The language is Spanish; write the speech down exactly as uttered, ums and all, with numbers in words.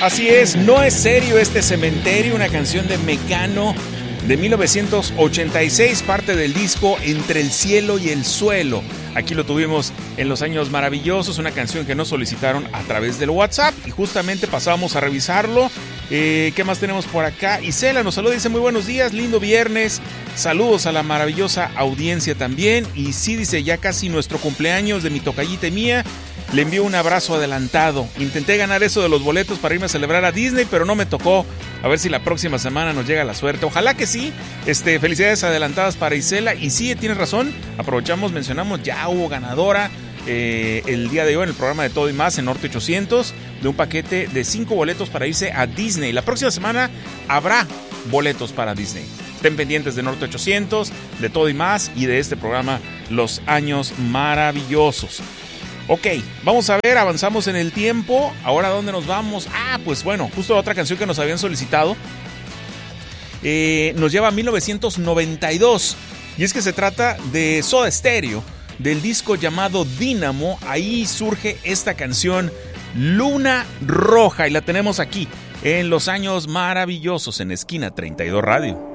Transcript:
Así es, no es serio este cementerio, una canción de Mecano de mil novecientos ochenta y seis, parte del disco Entre el cielo y el suelo. Aquí lo tuvimos en los años maravillosos, una canción que nos solicitaron a través del WhatsApp y justamente pasamos a revisarlo. Eh, ¿Qué más tenemos por acá? Isela nos saluda, dice muy buenos días, lindo viernes, saludos a la maravillosa audiencia también. Y sí, dice, ya casi nuestro cumpleaños de mi tocallita mía. Le envío un abrazo adelantado. Intenté ganar eso de los boletos para irme a celebrar a Disney, pero no me tocó. A ver si la próxima semana nos llega la suerte. Ojalá que sí. Este, felicidades adelantadas para Isela. Y sí, tienes razón. Aprovechamos, mencionamos, ya hubo ganadora eh, el día de hoy en el programa de Todo y Más en Norte ochocientos de un paquete de cinco boletos para irse a Disney. La próxima semana habrá boletos para Disney. Estén pendientes de Norte ochocientos, de Todo y Más y de este programa Los Años Maravillosos. Ok, vamos a ver, avanzamos en el tiempo. Ahora, ¿dónde nos vamos? Ah, pues bueno, justo la otra canción que nos habían solicitado eh, nos lleva a mil novecientos noventa y dos. Y es que se trata de Soda Stereo, del disco llamado Dínamo. Ahí surge esta canción Luna Roja y la tenemos aquí en Los Años Maravillosos en Esquina treinta y dos Radio.